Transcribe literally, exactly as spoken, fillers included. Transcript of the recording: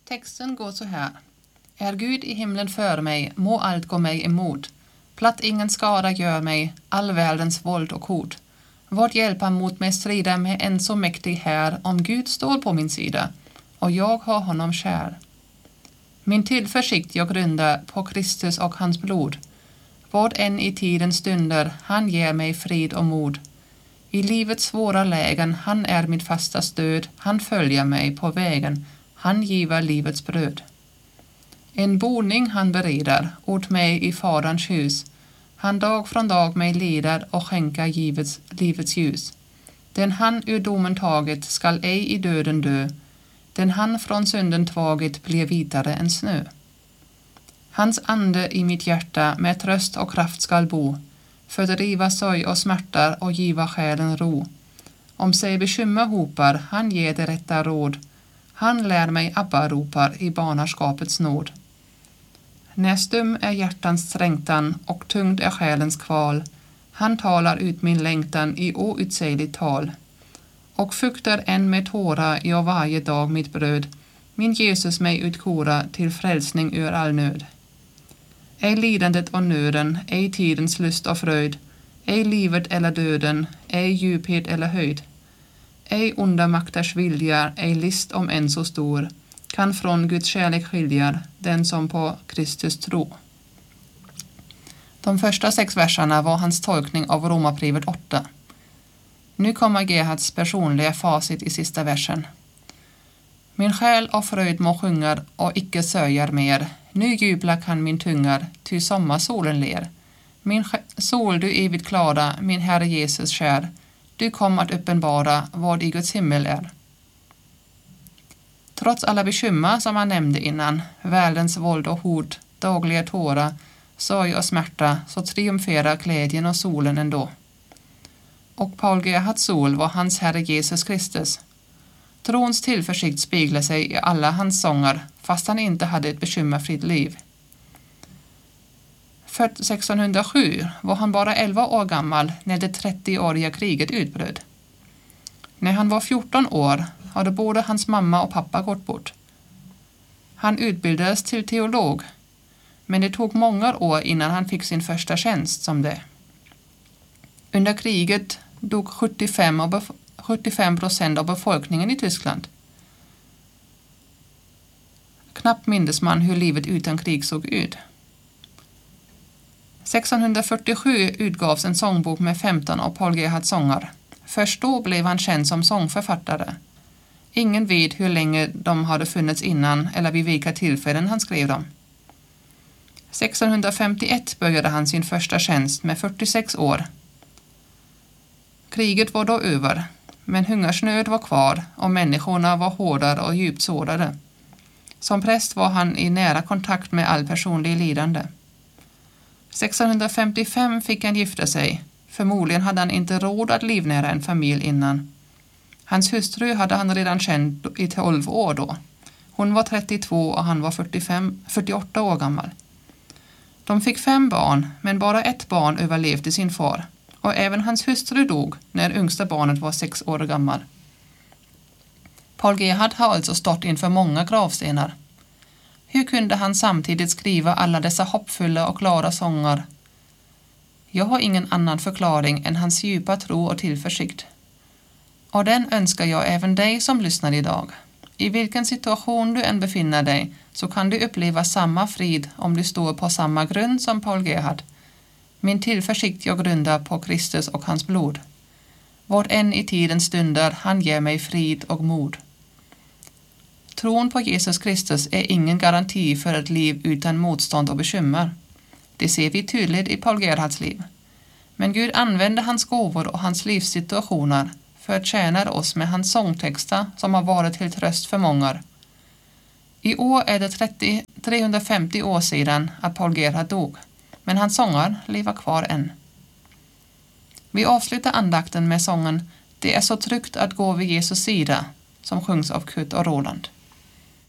Texten går så här. Är Gud i himlen för mig, må allt gå mig emot. Platt ingen skada gör mig, all världens våld och hot. Vart hjälpa mot mig strida med en så mäktig här, om Gud står på min sida, och jag har honom kär. Min tillförsikt jag grundar på Kristus och hans blod. Vad än i tiden stunder, han ger mig frid och mod. I livets svåra lägen, han är mitt fasta stöd, han följer mig på vägen, han giver livets bröd. En boning han bereder åt mig i faderns hus, han dag från dag mig leder och skänka givets, livets ljus. Den han ur domen tagit skall ej i döden dö, den han från synden tagit blir vitare än snö. Hans ande i mitt hjärta med tröst och kraft skall bo, fördriva sorg och smärtar och giva själen ro. Om sig bekymmer hopar, han ger det rätta råd, han lär mig Abba ropar i barnaskapets nåd. När stum är hjärtans trängtan och tungd är själens kval, han talar ut min längtan i outsägligt tal. Och fuktar än med tårar jag varje dag mitt bröd, min Jesus mig utkora till frälsning ur all nöd. Ej lidandet och nöden, ej tidens lust och fröjd, ej livet eller döden, ej djuphet eller höjd. Ej onda makters vilja, ej list om än så stor, kan från Guds kärlek skilja den som på Kristus tro. De första sex verserna var hans tolkning av Romarbrevet åtta. Nu kommer Gerhards personliga facit i sista versen. Min själ av fröjd må sjungar och icke sörjar mer. Nu jubla kan min tungar, ty sommarsolen ler. Min sol du evigt klara, min Herre Jesus kär. Du kom att uppenbara vad i Guds himmel är. Trots alla bekymmer som han nämnde innan, världens våld och hot, dagliga tårar, sorg och smärta, så triumferar glädjen och solen ändå. Och Paul Gerhards sol var hans Herre Jesus Kristus. Trons tillförsikt speglar sig i alla hans sånger, fast han inte hade ett bekymmerfritt liv. Född sextonhundrasju var han bara elva år gammal när det trettioåriga kriget utbröt. När han var fjorton år hade både hans mamma och pappa gått bort. Han utbildades till teolog, men det tog många år innan han fick sin första tjänst som det. Under kriget dog sjuttiofem procent av befolkningen i Tyskland. Knappt mindes man hur livet utan krig såg ut. sextonhundrafyrtiosju utgavs en sångbok med femton av Paul Gerhards sånger. Först då blev han känd som sångförfattare. Ingen vet hur länge de hade funnits innan eller vid vilka tillfällen han skrev dem. sextonhundrafemtioett började han sin första tjänst med fyrtiosex år. Kriget var då över, men hungersnöd var kvar och människorna var hårdare och djupt sårade. Som präst var han i nära kontakt med all personlig lidande. sextonhundrafemtiofem fick han gifta sig. Förmodligen hade han inte råd att livnära en familj innan. Hans hustru hade han redan känt i tolv år då. Hon var trettiotvå och han var fyrtiofem, fyrtioåtta år gammal. De fick fem barn, men bara ett barn överlevde sin far. Och även hans hustru dog när yngsta barnet var sex år gammal. Paul Gerhard har alltså stått inför många gravstenar. Hur kunde han samtidigt skriva alla dessa hoppfulla och klara sånger? Jag har ingen annan förklaring än hans djupa tro och tillförsikt. Och den önskar jag även dig som lyssnar idag. I vilken situation du än befinner dig så kan du uppleva samma frid om du står på samma grund som Paul Gerhard. Min tillförsikt jag grundar på Kristus och hans blod. Vad än i tiden stunder, han ger mig frid och mod. Tron på Jesus Kristus är ingen garanti för ett liv utan motstånd och bekymmer. Det ser vi tydligt i Paul Gerhards liv. Men Gud använde hans gåvor och hans livssituationer för att tjäna oss med hans sångtexter som har varit till tröst för många. I år är det trettio, trehundrafemtio år sedan att Paul Gerhard dog, men hans sånger lever kvar än. Vi avslutar andakten med sången "Det är så tryggt att gå vid Jesus sida" som sjungs av Kurt och Roland.